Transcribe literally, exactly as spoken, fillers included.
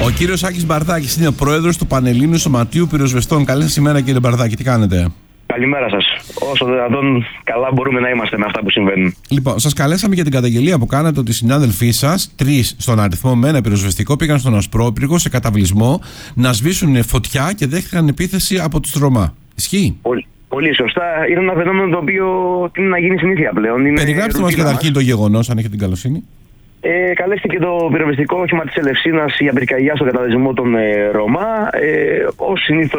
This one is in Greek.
Ο κύριος Άκης Μπαρδάκης είναι ο πρόεδρος του Πανελλήνιου Σωματείου Πυροσβεστών. Καλή σας ημέρα, κύριε Μπαρδάκη, τι κάνετε? Καλημέρα σας. Όσο δυνατόν καλά μπορούμε να είμαστε με αυτά που συμβαίνουν. Λοιπόν, σας καλέσαμε για την καταγγελία που κάνατε ότι οι συνάδελφοί σας, τρεις στον αριθμό με ένα πυροσβεστικό, πήγαν στον Ασπρόπυργο σε καταβλισμό να σβήσουν φωτιά και δέχτηκαν επίθεση από τους Ρωμά. Ισχύει? Πολύ, πολύ σωστά. Είναι ένα φαινόμενο το οποίο είναι να γίνει συνήθεια πλέον. Είναι Περιγράψτε μας καταρχήν το γεγονός, αν έχετε την καλοσύνη. Ε, καλέστηκε το πυροσβεστικό όχημα της Ελευσίνας για πυρκαγιά στον καταβλισμό των ε, Ρωμά. Ε, ως συνήθως